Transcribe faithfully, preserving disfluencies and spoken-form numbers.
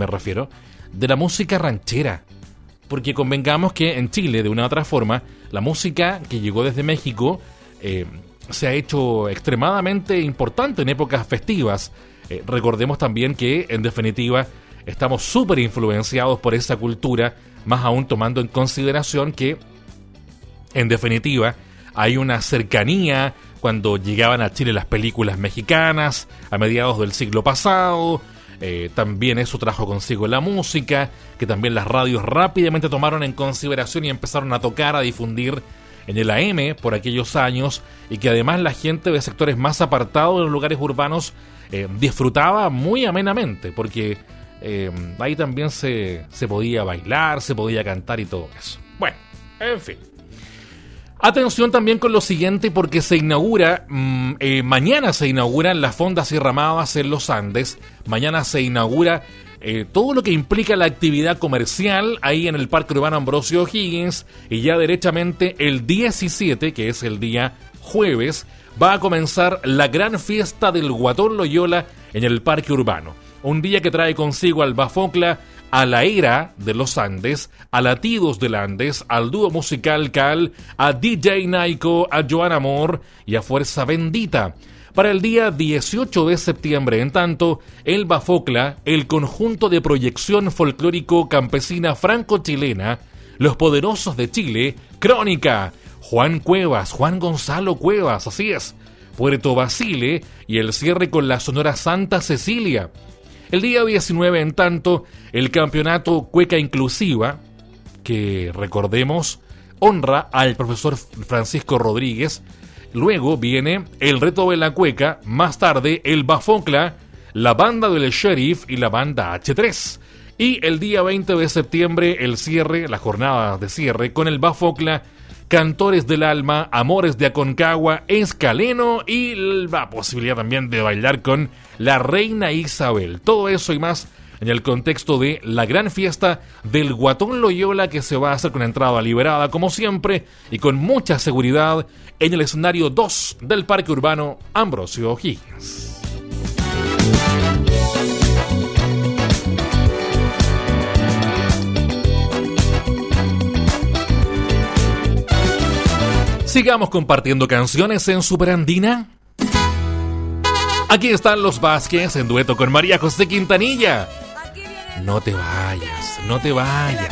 me refiero, de la música ranchera. Porque convengamos que en Chile, de una u otra forma, la música que llegó desde México eh, se ha hecho extremadamente importante en épocas festivas. Eh, recordemos también que, en definitiva, estamos súper influenciados por esa cultura, más aún tomando en consideración que, en definitiva, hay una cercanía cuando llegaban a Chile las películas mexicanas a mediados del siglo pasado. Eh, también eso trajo consigo la música, que también las radios rápidamente tomaron en consideración y empezaron a tocar, a difundir en el A M por aquellos años, y que además la gente de sectores más apartados de los lugares urbanos eh, disfrutaba muy amenamente, porque eh, ahí también se, se podía bailar, se podía cantar y todo eso. Bueno, en fin. Atención también con lo siguiente, porque se inaugura, mmm, eh, mañana se inauguran las fondas Sierra Mavas en los Andes. Mañana se inaugura eh, todo lo que implica la actividad comercial ahí en el Parque Urbano Ambrosio O'Higgins. Y ya derechamente el diecisiete, que es el día jueves, va a comenzar la gran fiesta del Guatón Loyola en el Parque Urbano. Un día que trae consigo al Bafocla, a la Era de los Andes, a Latidos del Andes, al dúo musical Cal, a D J Naiko, a Joan Amor y a Fuerza Bendita. Para el día dieciocho de septiembre, en tanto, el Bafocla, el conjunto de proyección folclórico campesina franco-chilena, Los Poderosos de Chile, Crónica, Juan Cuevas, Juan Gonzalo Cuevas, así es, Puerto Basile, y el cierre con la Sonora Santa Cecilia. El día diecinueve, en tanto, el campeonato Cueca Inclusiva, que recordemos, honra al profesor Francisco Rodríguez. Luego viene el Reto de la Cueca, más tarde el Bafocla, la banda del Sheriff y la banda H tres. Y el día veinte de septiembre, el cierre, la jornada de cierre, con el Bafocla, Cantores del Alma, Amores de Aconcagua, Escaleno y la posibilidad también de bailar con la Reina Isabel. Todo eso y más en el contexto de la gran fiesta del Guatón Loyola, que se va a hacer con entrada liberada, como siempre, y con mucha seguridad en el escenario dos del Parque Urbano Ambrosio O'Higgins. Sigamos compartiendo canciones en Superandina. Aquí están los Vázquez en dueto con María José Quintanilla. No te vayas, no te vayas.